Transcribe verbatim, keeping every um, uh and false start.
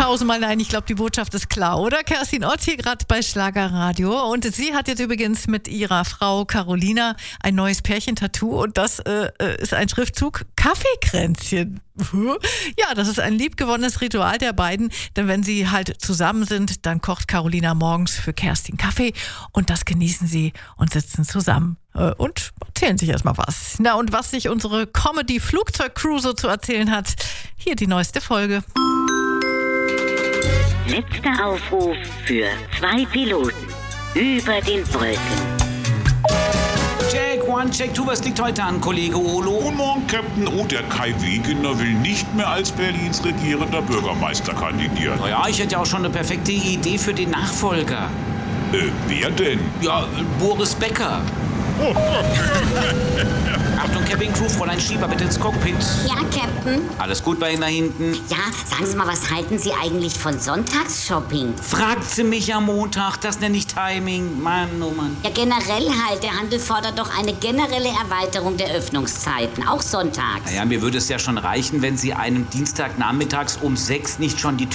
Tausendmal nein, ich glaube, die Botschaft ist klar, oder? Kerstin Ott hier gerade bei Schlagerradio. Und sie hat jetzt übrigens mit ihrer Frau Carolina ein neues Pärchentattoo. Und das äh, ist ein Schriftzug Kaffeekränzchen. Ja, das ist ein liebgewonnenes Ritual der beiden. Denn wenn sie halt zusammen sind, dann kocht Carolina morgens für Kerstin Kaffee. Und das genießen sie und sitzen zusammen. Und erzählen sich erstmal was. Na, und was sich unsere Comedy-Flugzeug-Crew so zu erzählen hat, hier die neueste Folge. Letzter Aufruf für zwei Piloten über den Brücken. Check one, check two, was liegt heute an, Kollege Olo? Guten Morgen, Captain. Oh, der Kai Wegener will nicht mehr als Berlins regierender Bürgermeister kandidieren. Naja, ich hätte ja auch schon eine perfekte Idee für den Nachfolger. Äh, wer denn? Ja, Boris Becker. Achtung, Cabin Crew, Fräulein Schieber, bitte ins Cockpit. Ja, Captain. Alles gut bei Ihnen da hinten? Ja, sagen Sie mal, was halten Sie eigentlich von Sonntagsshopping? Fragt sie mich am Montag, das nenne ich Timing. Mann, oh Mann. Ja, generell halt. Der Handel fordert doch eine generelle Erweiterung der Öffnungszeiten, auch sonntags. Naja, mir würde es ja schon reichen, wenn Sie einem Dienstagnachmittags um sechs nicht schon die